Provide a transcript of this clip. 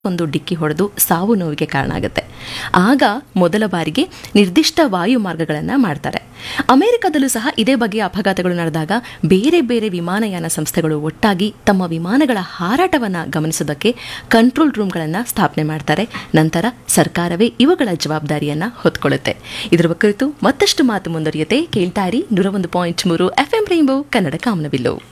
ಒಂದು ಡಿಕ್ಕಿ ಹೊಡೆದು ಸಾವು ನೋವಿಗೆ ಕಾರಣ ಆಗುತ್ತೆ. ಆಗ ಮೊದಲ ಬಾರಿಗೆ ನಿರ್ದಿಷ್ಟ ವಾಯು ಮಾರ್ಗಗಳನ್ನು ಮಾಡ್ತಾರೆ. ಅಮೆರಿಕದಲ್ಲೂ ಸಹ ಇದೇ ಬಗೆಯ ಅಪಘಾತಗಳು ನಡೆದಾಗ ಬೇರೆ ಬೇರೆ ವಿಮಾನಯಾನ ಸಂಸ್ಥೆಗಳು ಒಟ್ಟಾಗಿ ತಮ್ಮ ವಿಮಾನಗಳ ಹಾರಾಟವನ್ನು ಗಮನಿಸೋದಕ್ಕೆ ಕಂಟ್ರೋಲ್ ರೂಮ್ಗಳನ್ನು ಸ್ಥಾಪನೆ ಮಾಡ್ತಾರೆ. ನಂತರ ಸರ್ಕಾರವೇ ಇವುಗಳ ಜವಾಬ್ದಾರಿಯನ್ನು ಹೊತ್ಕೊಳ್ಳುತ್ತೆ. ಇದರ ಕುರಿತು ಮತ್ತಷ್ಟು ಮಾತು ಮುಂದುವರಿಯುತ್ತೆ. ಕೇಳ್ತಾ ಇರಿ 101.3 FM ರೈನ್ಬೋ ಕನ್ನಡ ಕಾಮನಬಿಲ್ಲು.